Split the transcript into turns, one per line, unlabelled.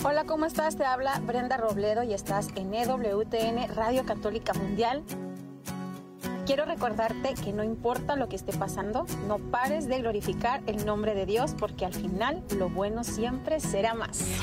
Hola, ¿cómo estás? Te habla Brenda Robledo y estás en EWTN Radio Católica Mundial. Quiero recordarte que no importa lo que esté pasando, no pares de glorificar el nombre de Dios porque al final lo bueno siempre será más.